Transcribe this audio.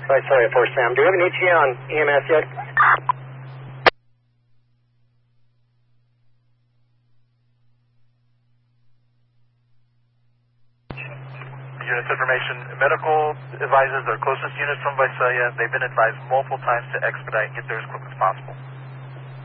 Visalia 4 Sam. Do we have an ETA on EMS yet? Units information. Medical advises their closest unit from Visalia. They've been advised multiple times to expedite and get there as quick as possible.